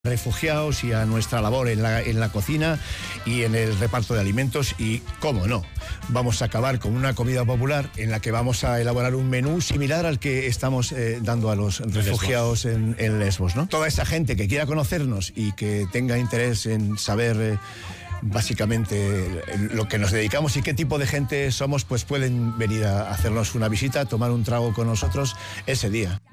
refugiados y a nuestra labor en la cocina y en el reparto de alimentos y, cómo no, vamos a acabar con una comida popular en la que vamos a elaborar un menú similar al que estamos dando a los refugiados en Lesbos, ¿no? Toda esa gente que quiera conocernos y que tenga interés en saber básicamente lo que nos dedicamos y qué tipo de gente somos, pues pueden venir a hacernos una visita, tomar un trago con nosotros ese día.